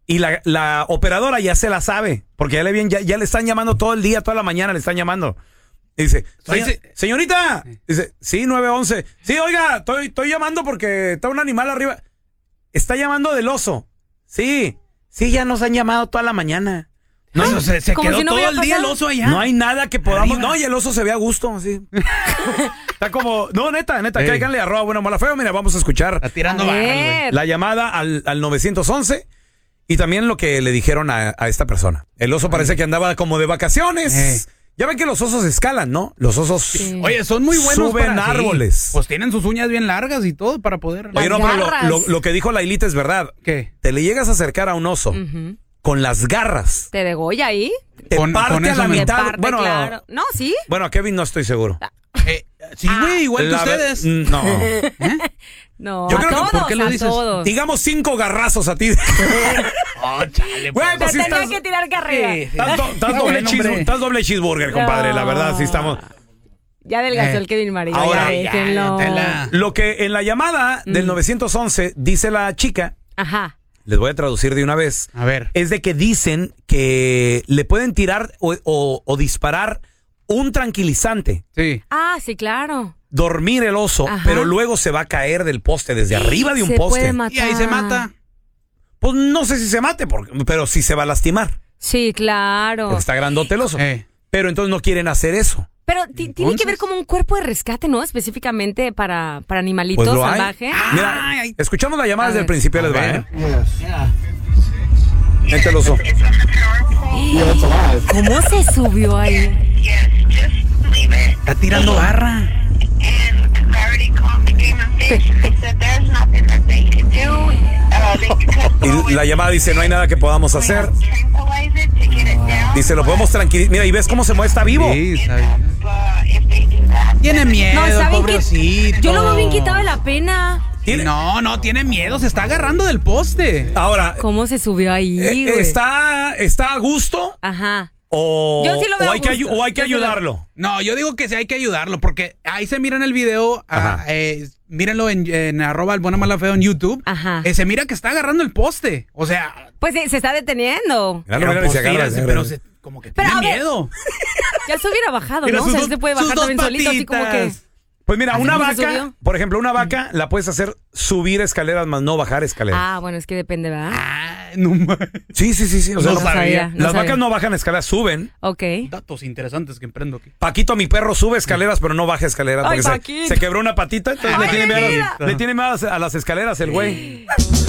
Y la operadora ya se la sabe, porque ya le están llamando todo el día, toda la mañana le están llamando. Y dice, señorita, dice, sí, 911. Sí, oiga, estoy llamando porque está un animal arriba. Está llamando del oso. Sí, ya nos han llamado toda la mañana. No, se quedó si no todo el día el oso allá. No hay nada que podamos. Arriba. No, y el oso se ve a gusto, así. Está como. No, neta, cáiganle a Bueno Mala Feo. Mira, vamos a escuchar. Está tirando barras, la llamada al 911 y también lo que le dijeron a esta persona. El oso parece que andaba como de vacaciones. Ya ven que los osos escalan, ¿no? Los osos Oye, son muy buenos suben árboles. Sí. Pues tienen sus uñas bien largas y todo para poder... Oye, no, pero lo que dijo Lailita es verdad. ¿Qué? Te le llegas a acercar a un oso con las garras. ¿Te degolla ahí? Te parte a la mitad. Bueno, claro. No, ¿sí? Bueno, a Kevin no estoy seguro. Sí, güey, igual que ustedes. No. No, yo creo todos, que, ¿por qué lo dices? Todos. Digamos 5 garrazos a ti. Chale, pues. Te tenía que tirar carrera. Estás doble cheeseburger, compadre. La verdad, sí estamos... Ya adelgazó el Kevin Mario. Ahora, lo que en la llamada del 911 dice la chica... Ajá. Les voy a traducir de una vez. A ver. Es de que dicen que le pueden tirar o disparar un tranquilizante. Sí. Ah, sí, claro. Dormir el oso, pero luego se va a caer del poste, desde arriba de un poste. Puede matar. Y ahí se mata. Pues no sé si se mate, pero sí se va a lastimar. Sí, claro. Porque está grandote el oso. Pero entonces no quieren hacer eso. Pero tiene que ver como un cuerpo de rescate, ¿no? Específicamente para animalitos pues salvajes. Mira, escuchamos la llamada desde el principio, les va, ¿eh? Este el oso. ¿Cómo se subió ahí? Está tirando barra. Y la llamada dice, no hay nada que podamos hacer. Dice, lo podemos tranquilizar. Mira, y ves cómo se mueve, está vivo. Sí, está bien. Tiene miedo, pobrecito. Yo lo veo bien quitado de la pena. No, tiene miedo, se está agarrando del poste. Ahora, ¿cómo se subió ahí, güey? ¿Está a gusto? Ajá. Yo sí lo veo o hay que ayudarlo. No, yo digo que sí hay que ayudarlo, porque ahí se mira en el video, mírenlo en @ el Bueno Mala Feo en YouTube. Ajá. Se mira que está agarrando el poste. O sea. Pues se está deteniendo. Pero como que tiene miedo. Ya se hubiera bajado, ¿no? O sea, se puede bajar también solito, así como que. Pues mira, una vaca, por ejemplo, una vaca la puedes hacer subir escaleras más no bajar escaleras. Ah, bueno, es que depende, ¿verdad? No. Sí. O sea, no sabía. Las vacas no bajan escaleras, suben. Ok. Datos interesantes que emprendo aquí. Paquito, mi perro, sube escaleras, pero no baja escaleras. Ay, porque se quebró una patita, entonces le tiene miedo a las escaleras el güey.